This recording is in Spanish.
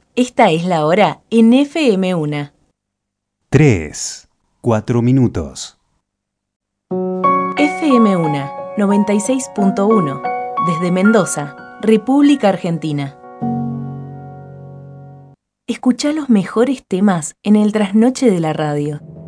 Esta es la hora en FM1. 3, 4 minutos. FM1 96.1. Desde Mendoza, República Argentina. Escuchá los mejores temas en el trasnoche de la radio.